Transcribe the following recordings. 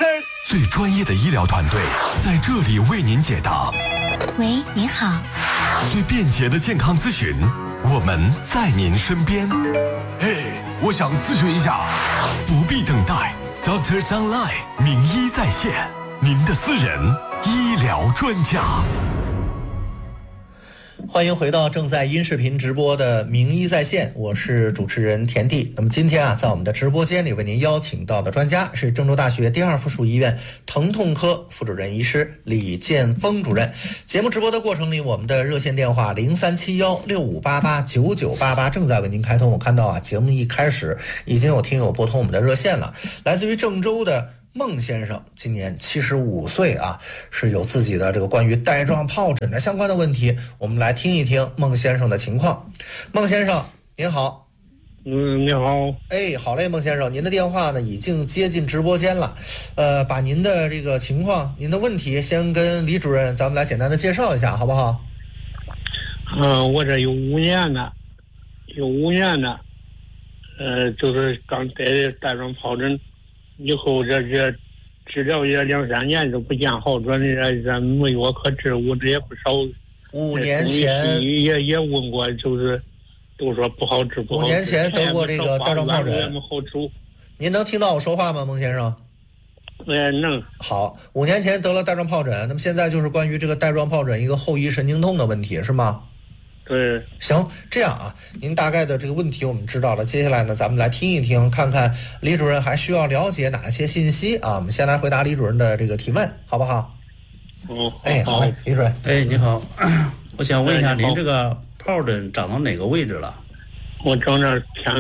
最专业的医疗团队在这里为您解答。 喂，您好。 最便捷的健康咨询，我们在您身边。 我想咨询一下。 不必等待 ，Doctors Online 名医在线，您的私人医疗专家。 欢迎回到正在音视频直播的名医在线，我是主持人田地。那么今天啊，在我们的直播间里为您邀请到的专家是郑州大学第二附属医院疼痛科副主任医师李建峰主任。节目直播的过程里，我们的热线电话037165889988正在为您开通。我看到啊，节目一开始已经有听友拨通我们的热线了，来自于郑州的孟先生今年75岁啊，是有自己的这个关于带状疱疹的相关的问题，我们来听一听孟先生的情况。孟先生您好。 你好。 好嘞，孟先生，您的电话呢已经接进直播间了，把您的这个情况、您的问题先跟李主任咱们来简单的介绍一下，好不好？ 我这有5年了，就是刚带状疱疹。以后这治疗也2-3年就不见好转，这没药可治，我这也不少。 5年前也问过，就是都说不好治，不好治。 5年前得过这个带状疱疹， 也没好处。 您能听到我说话吗，孟先生？ 能。 好，5年前得了带状疱疹，那么现在就是关于这个带状疱疹一个后遗神经痛的问题，是吗？ 对。 行，这样啊，您大概的这个问题我们知道了，接下来呢，咱们来听一听，看看李主任还需要了解哪些信息啊？我们先来回答李主任的这个提问，好不好？好嘞，李主任。 你好，我想问一下，您这个疱疹长到哪个位置了？ 我长这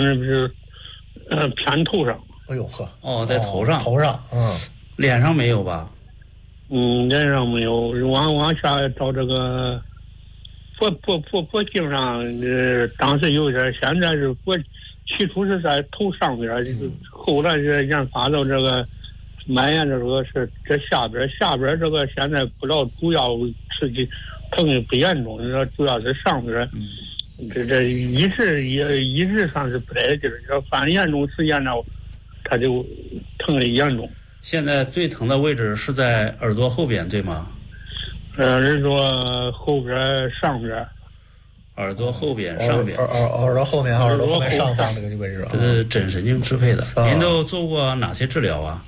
偏头上。 哎呦呵。 在头上。 头上， 脸上没有吧？ 脸上没有，往下找这个。脖颈上，当时有点，现在是起初是在头上边，后来是研发到这个蔓延这个是这下边这个现在不知道主要刺激疼不严重，主要是上边，这一直上是不带劲儿，要犯严重时间呢，它就疼的严重。 现在最疼的位置是在耳朵后边，对吗？ 耳朵后边上边。 耳朵后边上边。 耳朵后面还是耳朵后面上方那个位置？ 这是枕神经支配的。您都做过哪些治疗啊？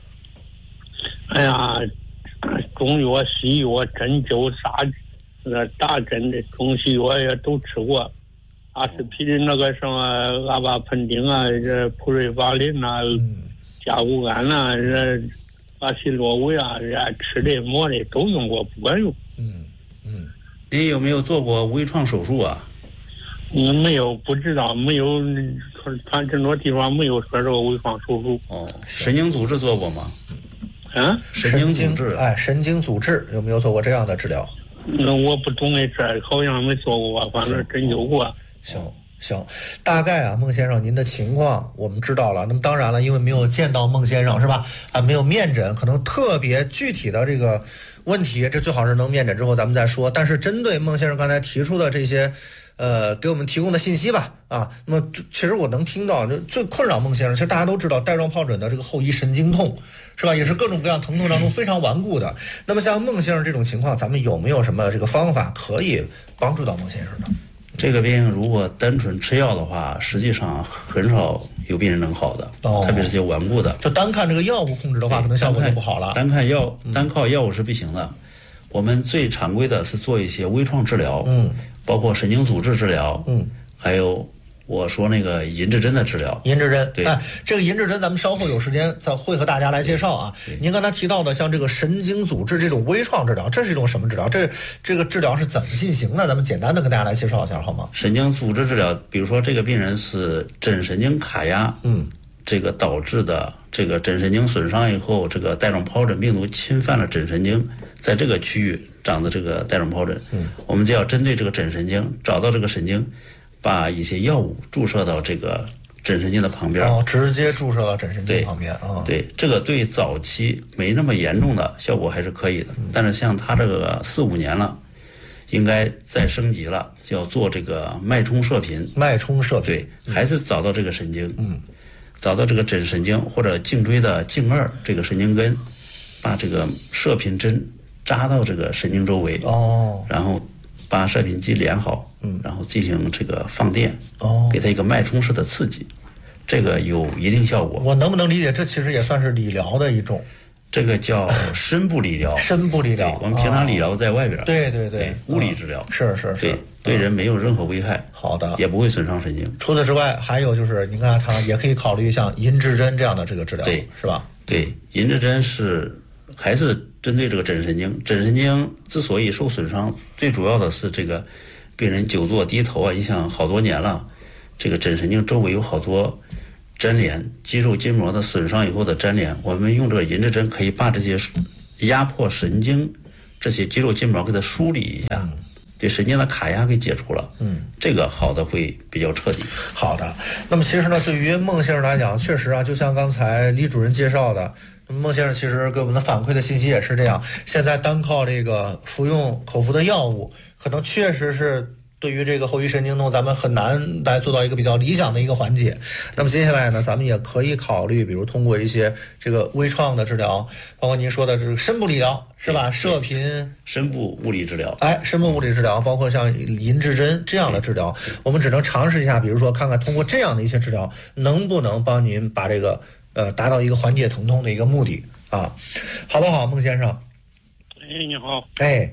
中药、西药、针灸、打针的中西药也都吃过。阿司匹林那个什么阿巴喷丁啊，这普瑞巴林啊，甲钴胺啊，这阿西洛韦啊，吃的抹的都用过，不管用。 您有没有做过微创手术啊？ 没有，不知道，没有，反正这地方没有说这个微创手术。 神经阻滞做过吗？ 神经阻滞有没有做过这样的治疗？ 我不懂这好像没做过，反正针灸过。 行，大概啊，孟先生您的情况我们知道了。那么当然了，因为没有见到孟先生是吧？没有面诊，可能特别具体的这个问题，这最好是能面诊之后咱们再说。但是针对孟先生刚才提出的这些，给我们提供的信息吧，那么其实我能听到，就最困扰孟先生，其实大家都知道带状疱疹的这个后遗神经痛，是吧？也是各种各样疼痛当中非常顽固的。那么像孟先生这种情况，咱们有没有什么这个方法可以帮助到孟先生呢？ 这个病如果单纯吃药的话，实际上很少有病人能好的，特别是些顽固的。 就单看这个药物控制的话，可能效果就不好了。 单靠药物是不行的。我们最常规的是做一些微创治疗，包括神经阻滞治疗，还有我说那个银质针的治疗。 银质针， 对， 这个银质针咱们稍后有时间再会和大家来介绍啊。您刚才提到的像这个神经阻滞这种微创治疗，这是一种什么治疗？这个治疗是怎么进行的？咱们简单的跟大家来介绍一下好吗？ 神经阻滞治疗，比如说这个病人是枕神经卡压，这个导致的这个枕神经损伤以后，这个带状疱疹病毒侵犯了枕神经，在这个区域长的这个带状疱疹，我们就要针对这个枕神经，找到这个神经，把一些药物注射到这个枕神经的旁边， 直接注射到枕神经旁边对，这个对早期没那么严重的效果还是可以的，但是像他这个4-5年了，应该再升级了，就要做这个脉冲射频。 脉冲射频， 对，还是找到这个神经， 找到这个枕神经或者颈椎的颈二这个神经根，把这个射频针扎到这个神经周围，然后把射频机连好，然后进行这个放电，给它一个脉冲式的刺激，这个有一定效果。 我能不能理解，这其实也算是理疗的一种？ 这个叫深部理疗。 深部理疗， 我们平常理疗在外边。 对， 物理治疗。 是， 对人没有任何危害。 好的， 也不会损伤神经。 除此之外，还有就是您看它也可以考虑像银质针这样的这个治疗， 对， 是吧？ 对，银质针还是针对这个枕神经。枕神经之所以受损伤，最主要的是这个病人久坐低头啊，你想好多年了，这个枕神经周围有好多粘连，肌肉筋膜的损伤以后的粘连，我们用这个银质针可以把这些压迫神经这些肌肉筋膜给它梳理一下，对神经的卡压给解除了，这个好的会比较彻底。 好的，那么其实呢，对于孟先生来讲，确实啊，就像刚才李主任介绍的，孟先生其实给我们的反馈的信息也是这样，现在单靠这个服用口服的药物，可能确实是对于这个后遗神经痛，咱们很难来做到一个比较理想的一个缓解。那么接下来呢，咱们也可以考虑，比如通过一些这个微创的治疗，包括您说的这个深部理疗，是吧？射频、 深部物理治疗， 深部物理治疗，包括像银质针这样的治疗，我们只能尝试一下，比如说看看通过这样的一些治疗，能不能帮您把这个达到一个缓解疼痛的一个目的啊，好不好，孟先生？ 你好。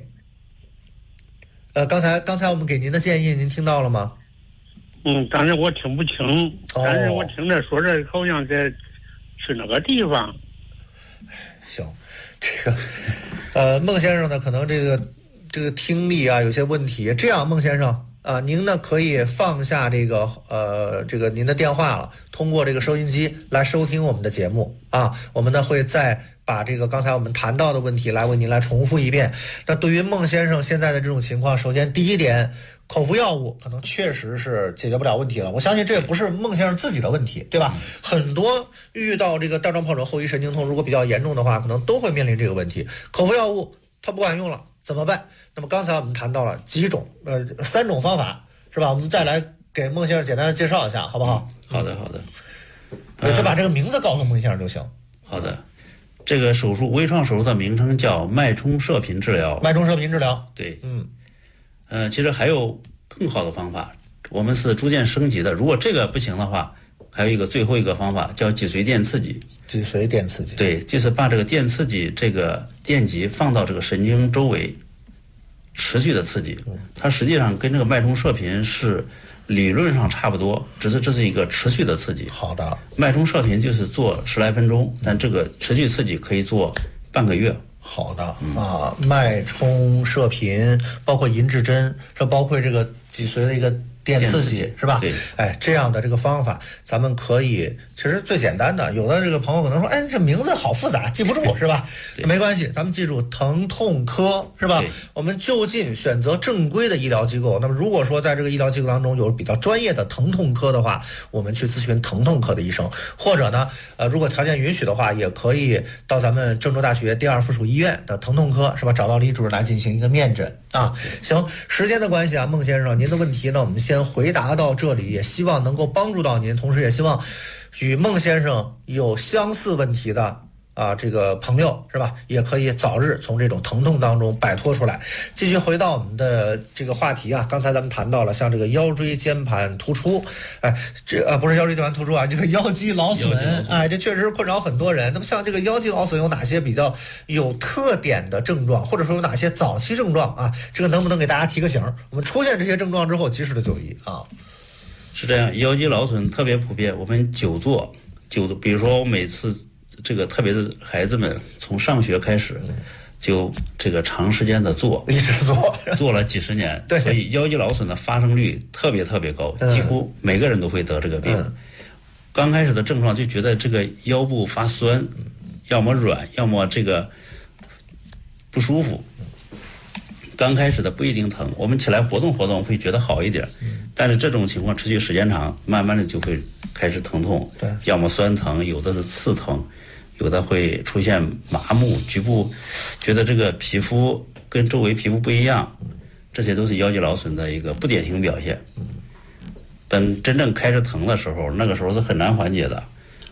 刚才我们给您的建议，您听到了吗？ 但是我听不清，但是我听着说这好像是哪个地方。 行，这个孟先生呢，可能这个听力啊有些问题。这样，孟先生啊，您呢可以放下这个您的电话了，通过这个收音机来收听我们的节目啊。我们呢会再把这个刚才我们谈到的问题来为您来重复一遍。那对于孟先生现在的这种情况，首先第一点，口服药物可能确实是解决不了问题了。我相信这也不是孟先生自己的问题，对吧？很多遇到这个带状疱疹后遗神经痛，如果比较严重的话，可能都会面临这个问题。口服药物它不管用了怎么办？那么刚才我们谈到了几种3种方法，是吧？我们再来给孟先生简单的介绍一下，好不好？ 好的。 就把这个名字告诉孟先生就行。 好的。这个手术微创手术的名称叫脉冲射频治疗。 脉冲射频治疗， 对，其实还有更好的方法，我们是逐渐升级的。如果这个不行的话，还有最后一个方法叫脊髓电刺激。脊髓电刺激，对，就是把这个电刺激这个电极放到这个神经周围，持续的刺激。它实际上跟这个脉冲射频是理论上差不多，只是这是一个持续的刺激。好的，脉冲射频就是做10来分钟，但这个持续刺激可以做半个月。好的脉冲射频包括银质针，这包括这个脊髓的一个电刺激是吧？对，这样的这个方法，咱们可以其实最简单的。有的这个朋友可能说，这名字好复杂，记不住是吧？没关系，咱们记住疼痛科是吧？我们就近选择正规的医疗机构。那么如果说在这个医疗机构当中有比较专业的疼痛科的话，我们去咨询疼痛科的医生，或者呢，如果条件允许的话，也可以到咱们郑州大学第2附属医院的疼痛科是吧？找到李主任来进行一个面诊啊。行，时间的关系啊，孟先生，您的问题呢，我们先回答到这里，也希望能够帮助到您，同时也希望与孟先生有相似问题的这个朋友是吧，也可以早日从这种疼痛当中摆脱出来。继续回到我们的这个话题啊，刚才咱们谈到了像这个腰椎间盘突出，这不是腰椎间盘突出啊，这个腰肌劳损，这确实困扰很多人。那么像这个腰肌劳损有哪些比较有特点的症状，或者说有哪些早期症状啊？这个能不能给大家提个醒？我们出现这些症状之后及时的就医啊。是这样，腰肌劳损特别普遍，我们久坐，比如说我每次这个特别是孩子们从上学开始就这个长时间的坐，一直坐了几十年，所以腰肌劳损的发生率特别高，几乎每个人都会得这个病。刚开始的症状就觉得这个腰部发酸，要么软，要么这个不舒服。刚开始的不一定疼，我们起来活动会觉得好一点，但是这种情况持续时间长，慢慢的就会开始疼痛，要么酸疼，有的是刺疼，有的会出现麻木，局部觉得这个皮肤跟周围皮肤不一样，这些都是腰肌劳损的一个不典型表现。等真正开始疼的时候，那个时候是很难缓解的，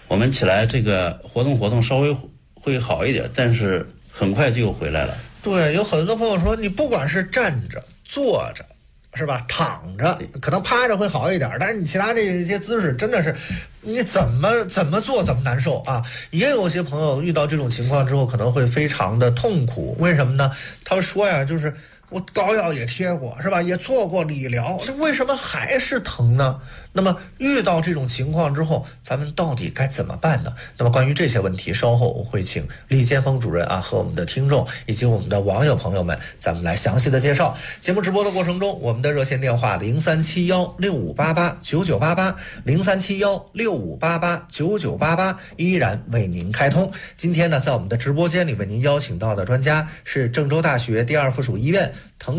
我们起来这个活动稍微会好一点，但是很快就又回来了。 对，有很多朋友说，你不管是站着、坐着，是吧？躺着，可能趴着会好一点，但是你其他这些姿势真的是，你怎么做怎么难受啊！也有些朋友遇到这种情况之后，可能会非常的痛苦。为什么呢？他说呀，就是我膏药也贴过，是吧？也做过理疗，这为什么还是疼呢？那么遇到这种情况之后，咱们到底该怎么办呢？那么关于这些问题，稍后我会请厉坚锋主任啊和我们的听众以及我们的网友朋友们，咱们来详细的介绍。节目直播的过程中，我们的热线电话037165889988，037165889988依然为您开通。今天呢，在我们的直播间里为您邀请到的专家是郑州大学第二附属医院